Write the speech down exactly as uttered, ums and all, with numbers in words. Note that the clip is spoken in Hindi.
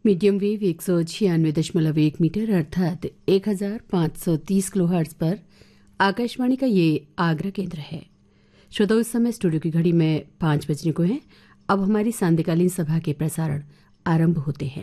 मीडियम वेव एक सौ छियानवे दशमलव एक मीटर अर्थात एक हजार पाँच सौ तीस किलो हर्ट्ज पर आकाशवाणी का ये आगरा केंद्र है। श्रोताओं, इस समय स्टूडियो की घड़ी में पाँच बजने को है। अब हमारी सांध्यकालीन सभा के प्रसारण आरंभ होते हैं।